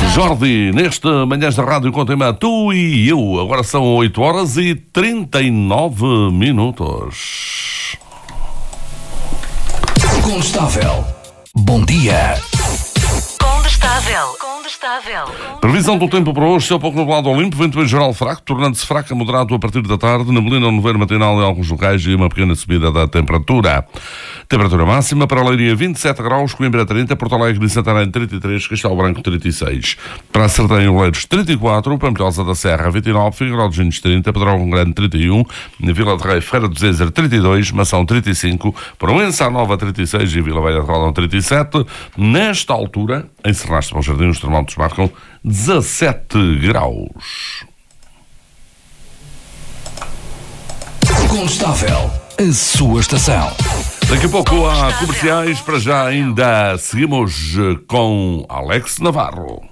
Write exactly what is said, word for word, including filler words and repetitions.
Jordi, neste Manhãs da Rádio com o tema Tu e Eu. Agora são oito horas e trinta e nove minutos. Condestável. Bom dia. Condestável. Condestável. Previsão do tempo para hoje: céu pouco nublado ao limpo, vento em geral fraco, tornando-se fraco a moderado a partir da tarde, neblina no nevoeiro matinal em alguns locais e uma pequena subida da temperatura. Temperatura máxima para a Leiria vinte e sete graus, Coimbra trinta, Porto Alegre e Santarém trinta e três, Castelo Branco trinta e seis. Para a Sardinha e Oleiros trinta e quatro, Pampilhosa da Serra vinte e nove, Figueiró dos Vinhos trinta, Pedrógão Grande trinta e um, Vila de Rei, Feira do Zezer trinta e dois, Mação trinta e cinco, Proença Nova trinta e seis e Vila Velha de Rodão trinta e sete. Nesta altura, em Serraste Bom Jardim, os termómetros marcam dezassete graus. Condestável. A sua estação. Daqui a pouco há comerciais, para já ainda seguimos com Alex Navarro.